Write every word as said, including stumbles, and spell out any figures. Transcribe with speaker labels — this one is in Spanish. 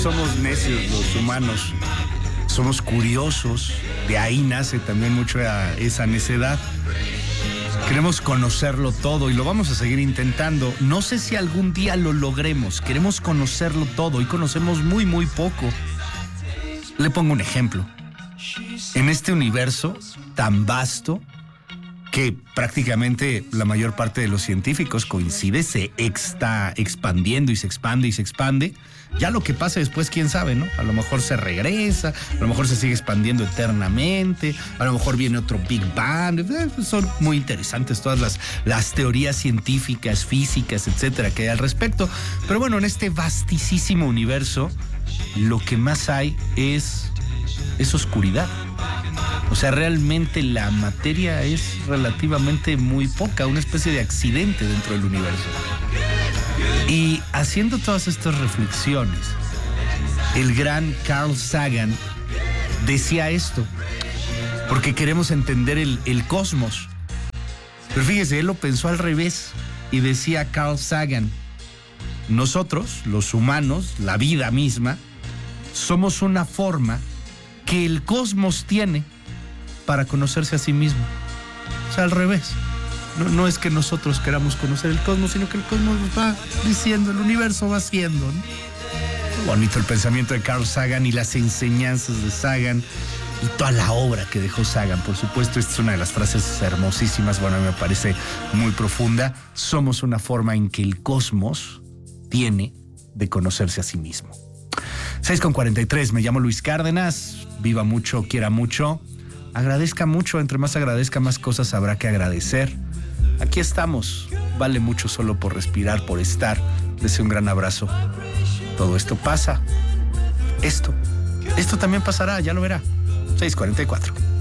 Speaker 1: somos necios los humanos, somos curiosos, de ahí nace también mucho esa necedad. Queremos conocerlo todo y lo vamos a seguir intentando. No sé si algún día lo logremos. Queremos conocerlo todo y conocemos muy, muy poco. Le pongo un ejemplo. En este universo tan vasto que prácticamente la mayor parte de los científicos coincide, se está expandiendo y se expande y se expande. Ya lo que pase después, quién sabe, ¿no? A lo mejor se regresa, a lo mejor se sigue expandiendo eternamente, a lo mejor viene otro Big Bang. Son muy interesantes todas las, las teorías científicas, físicas, etcétera, que hay al respecto. Pero bueno, en este vastísimo universo, lo que más hay es, es oscuridad. O sea, realmente la materia es relativamente muy poca, una especie de accidente dentro del universo. Y haciendo todas estas reflexiones, el gran Carl Sagan decía esto, porque queremos entender el, el cosmos. Pero fíjese, él lo pensó al revés y decía Carl Sagan: nosotros, los humanos, la vida misma, somos una forma que el cosmos tiene para conocerse a sí mismo. O sea, al revés. No, no es que nosotros queramos conocer el cosmos, sino que el cosmos nos va diciendo, el universo va haciendo, ¿no? Bonito el pensamiento de Carl Sagan y las enseñanzas de Sagan y toda la obra que dejó Sagan. Por supuesto, esta es una de las frases hermosísimas, bueno, a mí me parece muy profunda. Somos una forma en que el cosmos tiene de conocerse a sí mismo. seis con cuarenta y tres, me llamo Luis Cárdenas. Viva mucho, quiera mucho, agradezca mucho. Entre más agradezca, más cosas habrá que agradecer. Aquí estamos, vale mucho solo por respirar, por estar. Deseo un gran abrazo. Todo esto pasa. Esto, esto también pasará, ya lo verá. seis cuarenta y cuatro.